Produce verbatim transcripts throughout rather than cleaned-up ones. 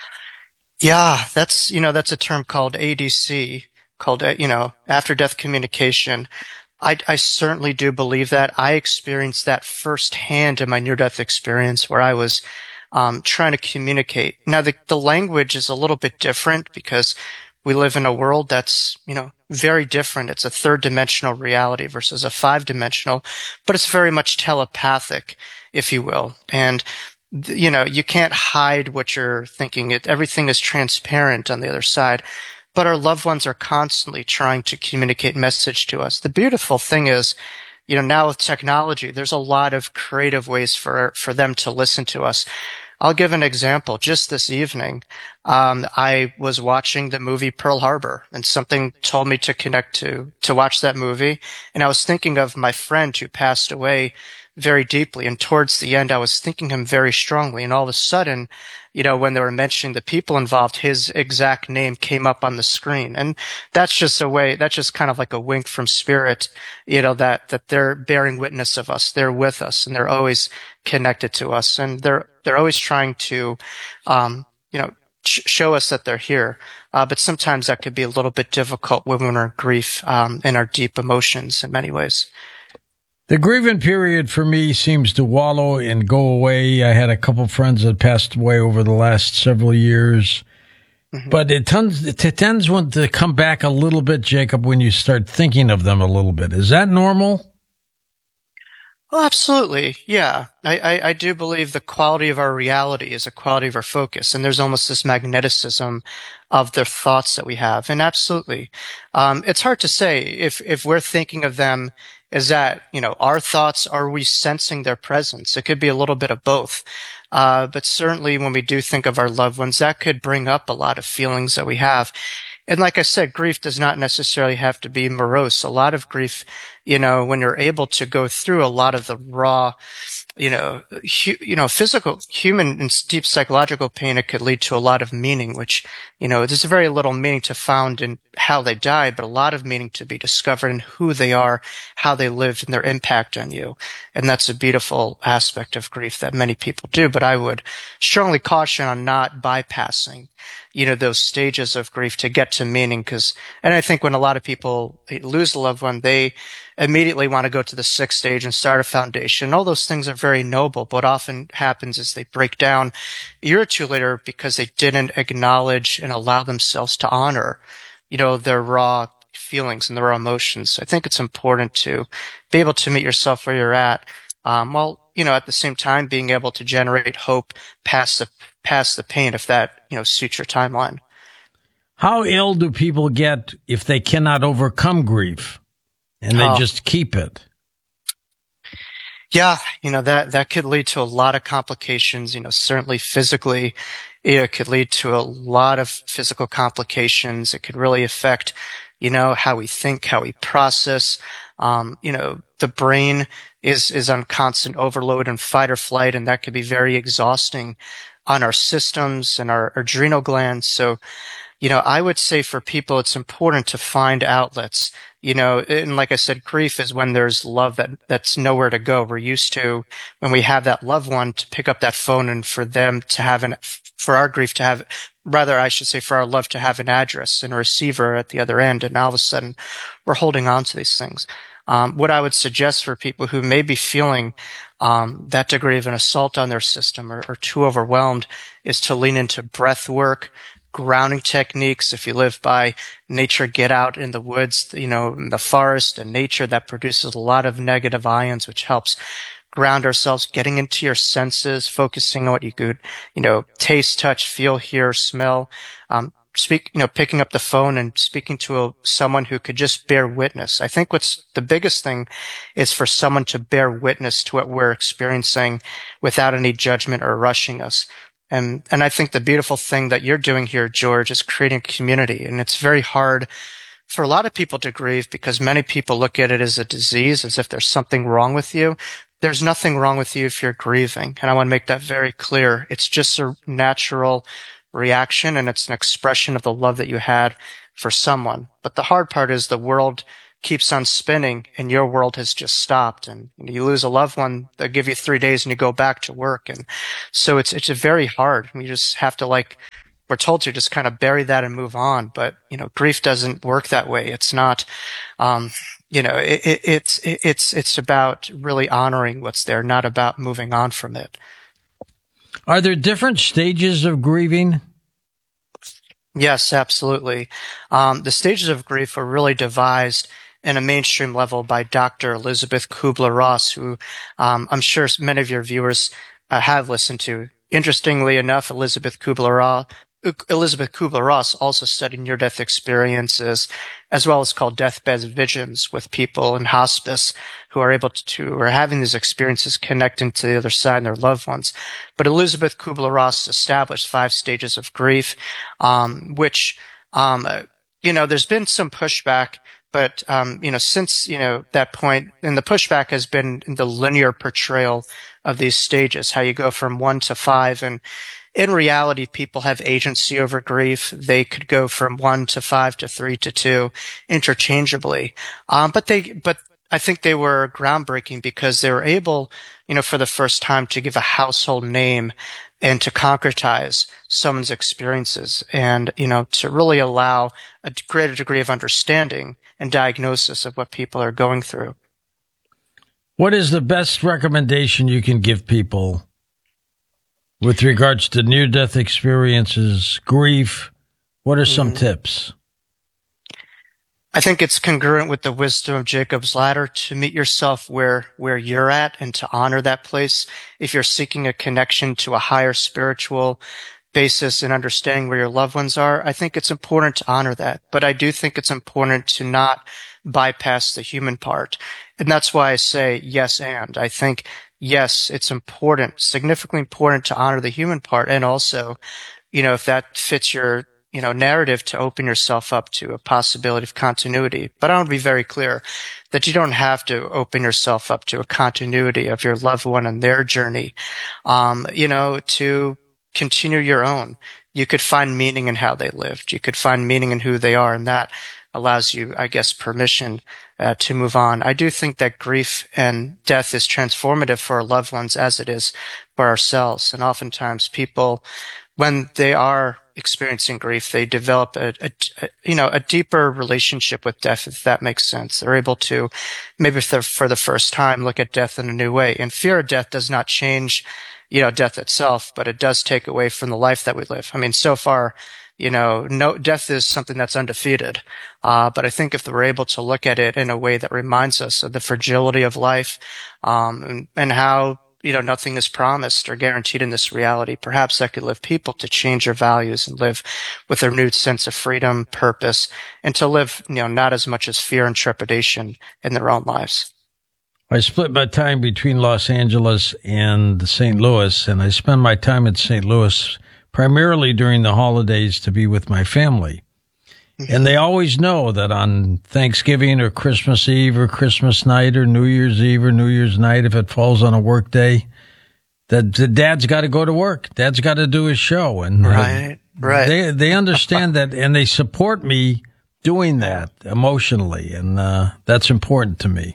Yeah, that's, you know, that's a term called A D C, called, uh, you know, after death communication. I, I certainly do believe that. I experienced that firsthand in my near-death experience where I was um, trying to communicate. Now, the, the language is a little bit different because we live in a world that's, you know, very different. It's a third-dimensional reality versus a five-dimensional, but it's very much telepathic, if you will. And you know, you can't hide what you're thinking. It, everything is transparent on the other side. But our loved ones are constantly trying to communicate message to us. The beautiful thing is, you know, now with technology, there's a lot of creative ways for, for them to listen to us. I'll give an example. Just this evening, um, I was watching the movie Pearl Harbor and something told me to connect to, to watch that movie. And I was thinking of my friend who passed away very deeply. And towards the end, I was thinking him very strongly. And all of a sudden, you know, when they were mentioning the people involved, his exact name came up on the screen. And that's just a way, that's just kind of like a wink from spirit, you know, that, that they're bearing witness of us. They're with us and they're always connected to us. And they're, they're always trying to, um, you know, sh- show us that they're here. Uh, but sometimes that could be a little bit difficult when we're in grief, um, and our deep emotions in many ways. The grieving period for me seems to wallow and go away. I had a couple friends that passed away over the last several years, mm-hmm. but it tends, it tends to come back a little bit, Jacob, when you start thinking of them a little bit. Is that normal? Well, absolutely. Yeah. I, I, I do believe the quality of our reality is a quality of our focus. And there's almost this magneticism of the thoughts that we have. And absolutely. Um, it's hard to say if, if we're thinking of them, is that, you know, our thoughts, are we sensing their presence? It could be a little bit of both. Uh, but certainly when we do think of our loved ones, that could bring up a lot of feelings that we have. And like I said, grief does not necessarily have to be morose. A lot of grief, you know, when you're able to go through a lot of the raw, you know, hu- you know, physical, human and deep psychological pain, it could lead to a lot of meaning, which, you know, there's very little meaning to found in how they died, but a lot of meaning to be discovered in who they are, how they lived, and their impact on you. And that's a beautiful aspect of grief that many people do. But I would strongly caution on not bypassing, you know, those stages of grief to get to meaning. Cause, and I think when a lot of people lose a loved one, they immediately want to go to the sixth stage and start a foundation. All those things are very noble, but what often happens is they break down a year or two later because they didn't acknowledge and allow themselves to honor, you know, their raw feelings and their raw emotions. I think it's important to be able to meet yourself where you're at, um, while, you know, at the same time being able to generate hope past the, past the pain if that, you know, suits your timeline. How ill do people get if they cannot overcome grief and they Oh. just keep it? Yeah, you know, that, that could lead to a lot of complications, you know, certainly physically. It could lead to a lot of physical complications. It could really affect, you know, how we think, how we process. Um, you know, the brain is, is on constant overload and fight or flight, and that could be very exhausting on our systems and our adrenal glands. So, you know, I would say for people, it's important to find outlets, you know, and like I said, grief is when there's love that, that's nowhere to go. We're used to when we have that loved one to pick up that phone and for them to have an, for our grief to have, rather, I should say for our love to have an address and a receiver at the other end. And all of a sudden we're holding on to these things. Um, what I would suggest for people who may be feeling, um, that degree of an assault on their system or, or too overwhelmed is to lean into breath work, grounding techniques. If you live by nature, get out in the woods, you know, in the forest and nature that produces a lot of negative ions, which helps ground ourselves, getting into your senses, focusing on what you could, you know, taste, touch, feel, hear, smell, um, speak, you know, picking up the phone and speaking to a, someone who could just bear witness. I think what's the biggest thing is for someone to bear witness to what we're experiencing without any judgment or rushing us. And, and I think the beautiful thing that you're doing here, George, is creating a community. And it's very hard for a lot of people to grieve because many people look at it as a disease, as if there's something wrong with you. There's nothing wrong with you if you're grieving. And I want to make that very clear. It's just a natural reaction and it's an expression of the love that you had for someone. But the hard part is the world keeps on spinning and your world has just stopped, and you lose a loved one, they'll give you three days and you go back to work. And so it's, it's very hard. You just have to like we're told to just kind of bury that and move on. But, you know, grief doesn't work that way. It's not, um, you know, it, it, it's, it, it's, it's about really honoring what's there, not about moving on from it. Are there different stages of grieving? Yes, absolutely. Um, the stages of grief were really devised in a mainstream level by Doctor Elizabeth Kubler-Ross, who um, I'm sure many of your viewers uh, have listened to. Interestingly enough, Elizabeth Kubler-Ross Elizabeth Kubler-Ross also studied near-death experiences, as well as called deathbed visions with people in hospice who are able to, who are having these experiences connecting to the other side and their loved ones. But Elizabeth Kubler-Ross established five stages of grief, um, which, um, you know, there's been some pushback. But, um, you know, since, you know, that point, and the pushback has been in the linear portrayal of these stages, how you go from one to five. And in reality, people have agency over grief. They could go from one to five to three to two interchangeably. Um, but they, but I think they were groundbreaking because they were able, you know, for the first time to give a household name and to concretize someone's experiences and, you know, to really allow a greater degree of understanding and diagnosis of what people are going through. What is the best recommendation you can give people with regards to near-death experiences, grief? What are some mm-hmm. tips? I think it's congruent with the wisdom of Jacob's Ladder to meet yourself where, where you're at and to honor that place. If you're seeking a connection to a higher spiritual basis and understanding where your loved ones are, I think it's important to honor that. But I do think it's important to not bypass the human part. And that's why I say yes and. I think, yes, it's important, significantly important to honor the human part. And also, you know, if that fits your you know, narrative, to open yourself up to a possibility of continuity. But I want to be very clear that you don't have to open yourself up to a continuity of your loved one and their journey, um, you know, to continue your own. You could find meaning in how they lived. You could find meaning in who they are, and that allows you, I guess, permission uh, to move on. I do think that grief and death is transformative for our loved ones as it is for ourselves. And oftentimes people, when they are experiencing grief, they develop a, a, a, you know, a deeper relationship with death, if that makes sense. They're able to, maybe if they're for the first time, look at death in a new way. And fear of death does not change, you know, death itself, but it does take away from the life that we live. I mean, so far, you know, no, death is something that's undefeated. Uh, but I think if we're able to look at it in a way that reminds us of the fragility of life, um, and, and how, you know, nothing is promised or guaranteed in this reality, perhaps that could lift people to change their values and live with a renewed sense of freedom, purpose, and to live, you know, not as much as fear and trepidation in their own lives. I split my time between Los Angeles and Saint Louis, and I spend my time in Saint Louis primarily during the holidays to be with my family. And they always know that on Thanksgiving or Christmas Eve or Christmas night or New Year's Eve or New Year's night, if it falls on a work day, that the dad's got to go to work. Dad's got to do his show. And right, uh, right. They, they understand that, and they support me doing that emotionally. And uh, that's important to me.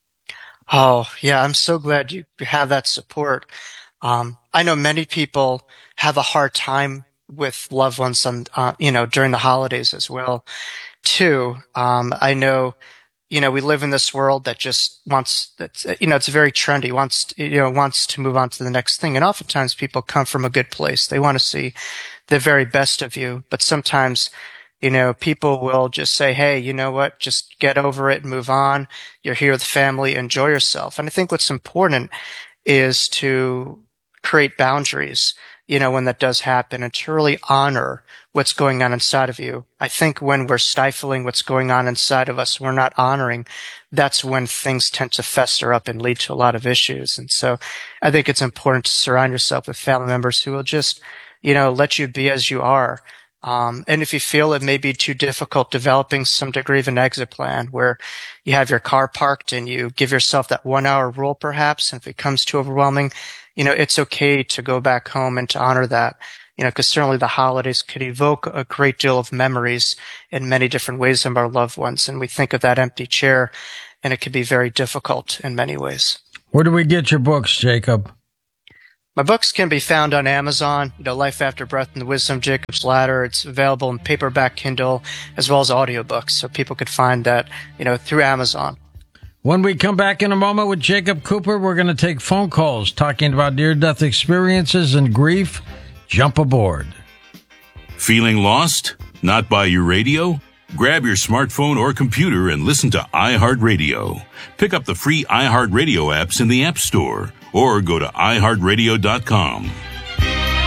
Oh, yeah. I'm so glad you have that support. Um, I know many people have a hard time with loved ones, on, uh, you know, during the holidays as well, too. Um, I know, you know, we live in this world that just wants, that's, you know, it's very trendy, wants, to, you know, wants to move on to the next thing. And oftentimes people come from a good place. They want to see the very best of you. But sometimes, you know, people will just say, hey, you know what, just get over it and move on. You're here with family, enjoy yourself. And I think what's important is to create boundaries, you know, when that does happen, and to really honor what's going on inside of you. I think when we're stifling what's going on inside of us, we're not honoring, that's when things tend to fester up and lead to a lot of issues. And so I think it's important to surround yourself with family members who will just, you know, let you be as you are. Um, and if you feel it may be too difficult, developing some degree of an exit plan where you have your car parked and you give yourself that one hour rule perhaps. And if it comes too overwhelming, you know, it's okay to go back home and to honor that, you know, because certainly the holidays could evoke a great deal of memories in many different ways of our loved ones. And we think of that empty chair, and it can be very difficult in many ways. Where do we get your books, Jacob? My books can be found on Amazon, you know, Life After Breath and the Wisdom of Jacob's Ladder. It's available in paperback Kindle as well as audiobooks, so people could find that, you know, through Amazon. When we come back in a moment with Jacob Cooper, we're going to take phone calls talking about near-death experiences and grief. Jump aboard. Feeling lost? Not by your radio? Grab your smartphone or computer and listen to iHeartRadio. Pick up the free iHeartRadio apps in the App Store or go to i heart radio dot com.